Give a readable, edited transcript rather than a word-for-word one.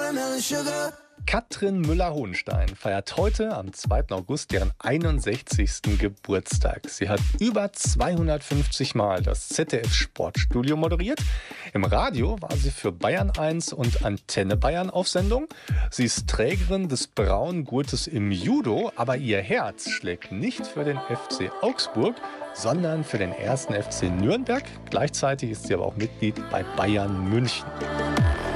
Katrin Müller-Hohenstein feiert heute am 2. August ihren 61. Geburtstag. Sie hat über 250 Mal das ZDF-Sportstudio moderiert. Im Radio war sie für Bayern 1 und Antenne Bayern auf Sendung. Sie ist Trägerin des braunen Gurtes im Judo, aber ihr Herz schlägt nicht für den FC Augsburg, sondern für den 1. FC Nürnberg. Gleichzeitig ist sie aber auch Mitglied bei Bayern München.